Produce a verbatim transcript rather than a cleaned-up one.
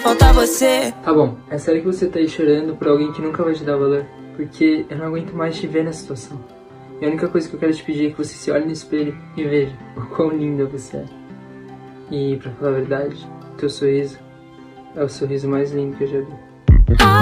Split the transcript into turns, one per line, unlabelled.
falta você.
Tá bom, é sério que você tá aí chorando por alguém que nunca vai te dar valor? Porque eu não aguento mais te ver nessa situação. E a única coisa que eu quero te pedir é que você se olhe no espelho e veja o quão linda você é. E pra falar a verdade, teu sorriso é o sorriso mais lindo que eu já vi.